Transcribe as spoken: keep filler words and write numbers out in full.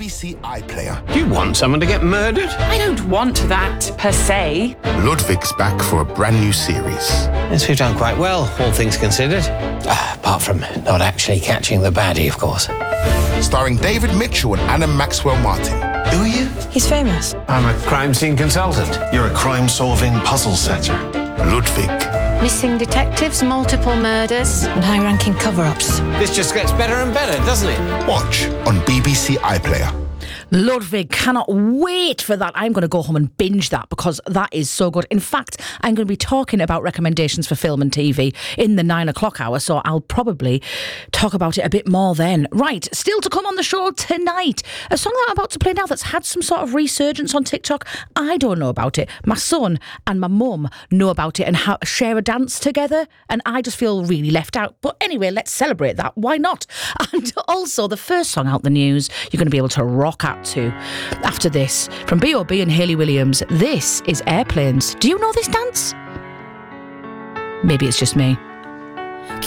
C iPlayer. You want someone to get murdered? I don't want that, per se. Ludwig's back for a brand new series. Yes, we've done quite well, all things considered. Uh, apart from not actually catching the baddie, of course. Starring David Mitchell and Anna Maxwell Martin. Who are you? He's famous. I'm a crime scene consultant. You're a crime-solving puzzle setter. Ludwig. Missing detectives, multiple murders, and high-ranking cover-ups. This just gets better and better, doesn't it? Watch on B B C iPlayer. Ludwig, cannot wait for that. I'm going to go home and binge that because that is so good. In fact, I'm going to be talking about recommendations for film and T V in the nine o'clock hour, so I'll probably talk about it a bit more then. Right, still to come on the show tonight. A song that I'm about to play now that's had some sort of resurgence on TikTok. I don't know about it. My son and my mum know about it and ha- share a dance together, and I just feel really left out. But anyway, let's celebrate that. Why not? And also, the first song out the news, you're going to be able to rock out to after this from B O B and Hayley Williams. This is Airplanes. Do you know this dance? Maybe it's just me.